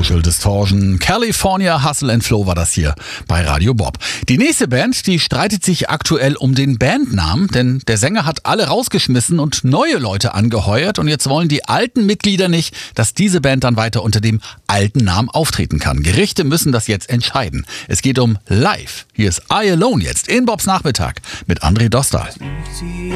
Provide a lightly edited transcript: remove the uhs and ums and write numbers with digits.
Social Distortion. California Hustle and Flow war das hier bei Radio Bob. Die nächste Band, die streitet sich aktuell um den Bandnamen, denn der Sänger hat alle rausgeschmissen und neue Leute angeheuert und jetzt wollen die alten Mitglieder nicht, dass diese Band dann weiter unter dem alten Namen auftreten kann. Gerichte müssen das jetzt entscheiden. Es geht um Live. Hier ist I Alone jetzt in Bobs Nachmittag mit André Dostal.